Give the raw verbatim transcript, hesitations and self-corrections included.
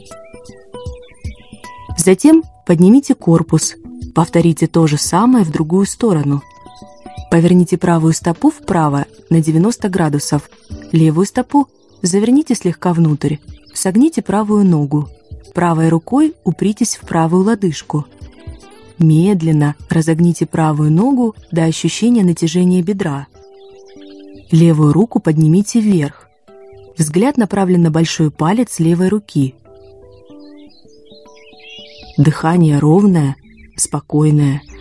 Затем поднимите корпус. Повторите то же самое в другую сторону. Поверните правую стопу вправо на девяносто градусов. Левую стопу заверните слегка внутрь. Согните правую ногу. Правой рукой упритесь в правую лодыжку. Медленно разогните правую ногу до ощущения натяжения бедра. Левую руку поднимите вверх. Взгляд направлен на большой палец левой руки. Дыхание ровное, спокойное.